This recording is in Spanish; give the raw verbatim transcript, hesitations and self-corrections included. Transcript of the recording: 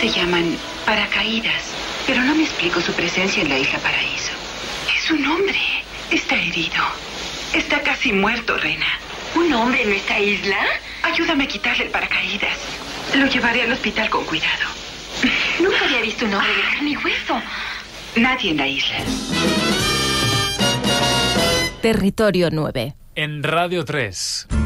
se llaman paracaídas, pero no me explico su presencia en la isla Paraíso. Es un hombre. Está herido. Está casi muerto, Rena. ¿Un hombre en nuestra isla? Ayúdame a quitarle el paracaídas. Lo llevaré al hospital con cuidado. Nunca había visto un hombre de carne y hueso. Nadie en la isla. Territorio nueve. En Radio tres.